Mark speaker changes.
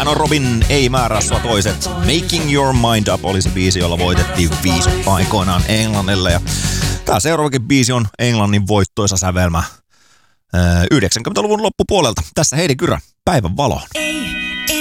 Speaker 1: Hän on Robin, ei määrää sua toiset. Making Your Mind Up oli se biisi, jolla voitettiin viisu aikoinaan Englannille. Ja tää seuraavakin biisi on Englannin voittoisa sävelmä 90-luvun loppupuolelta. Tässä Heidi Kyrö, Päivän valo.
Speaker 2: Ei